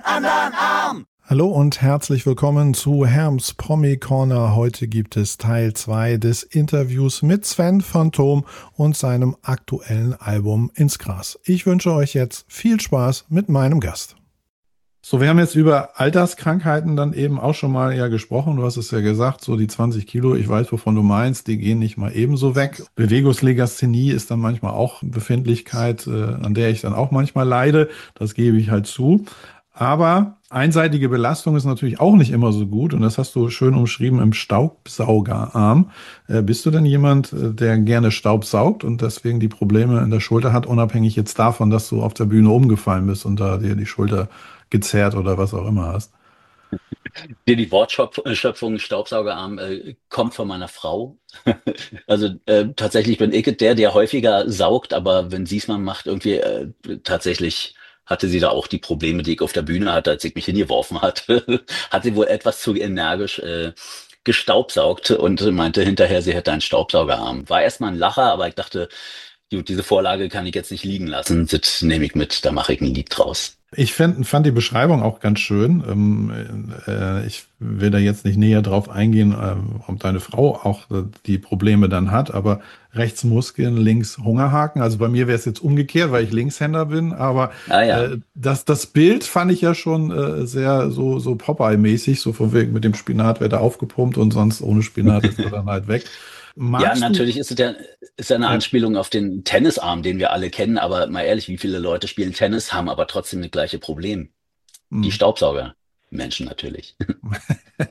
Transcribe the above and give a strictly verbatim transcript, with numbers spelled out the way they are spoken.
anderen Arm. Hallo und herzlich willkommen zu Herms Promi Corner. Heute gibt es Teil zwei des Interviews mit Sven Phantom und seinem aktuellen Album Ins Gras. Ich wünsche euch jetzt viel Spaß mit meinem Gast. So, wir haben jetzt über Alterskrankheiten dann eben auch schon mal ja gesprochen. Du hast es ja gesagt, so die zwanzig Kilo, ich weiß, wovon du meinst, die gehen nicht mal ebenso weg. Bewegungslegasthenie ist dann manchmal auch Befindlichkeit, äh, an der ich dann auch manchmal leide. Das gebe ich halt zu. Aber einseitige Belastung ist natürlich auch nicht immer so gut. Und das hast du schön umschrieben im Staubsaugerarm. Äh, bist du denn jemand, äh, der gerne Staub saugt und deswegen die Probleme in der Schulter hat, unabhängig jetzt davon, dass du auf der Bühne umgefallen bist und da dir die Schulter gezerrt oder was auch immer hast? Dir die Wortschöpfung Staubsaugerarm äh, kommt von meiner Frau. Also äh, tatsächlich bin ich der, der häufiger saugt, aber wenn sie es mal macht, irgendwie äh, tatsächlich hatte sie da auch die Probleme, die ich auf der Bühne hatte, als ich mich hingeworfen hatte. Hat sie wohl etwas zu energisch äh, gestaubsaugt und meinte hinterher, sie hätte einen Staubsaugerarm. War erstmal ein Lacher, aber ich dachte, gut, diese Vorlage kann ich jetzt nicht liegen lassen. Das nehme ich mit, da mache ich ein Lied draus. Ich fand, fand die Beschreibung auch ganz schön. Ähm, äh, ich will da jetzt nicht näher drauf eingehen, äh, ob deine Frau auch äh, die Probleme dann hat, aber rechts Muskeln, links Hungerhaken. Also bei mir wäre es jetzt umgekehrt, weil ich Linkshänder bin, aber Ah ja. äh, das, das Bild fand ich ja schon äh, sehr so, so Popeye-mäßig, so von wegen mit dem Spinat wird er aufgepumpt und sonst ohne Spinat ist er dann halt weg. Magst Ja, du- natürlich ist es ja, ist ja eine Ja. Anspielung auf den Tennisarm, den wir alle kennen, aber mal ehrlich, wie viele Leute spielen Tennis, haben aber trotzdem das gleiche Problem? Die Hm. Staubsauger. Menschen natürlich.